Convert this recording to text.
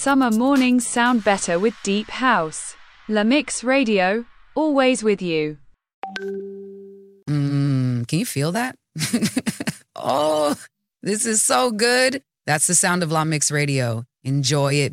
Summer mornings sound better with deep house. La Mix Radio, always with you. Can you feel that? Oh, this is so good. That's the sound of La Mix Radio. Enjoy it.